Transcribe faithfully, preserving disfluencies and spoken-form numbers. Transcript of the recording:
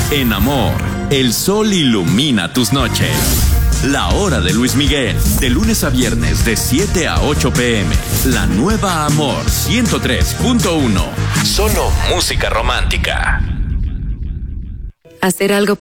En Amor, el sol ilumina tus noches. La Hora de Luis Miguel, de lunes a viernes de siete a ocho pm. La nueva Amor ciento tres punto uno. Solo música romántica. Hacer algo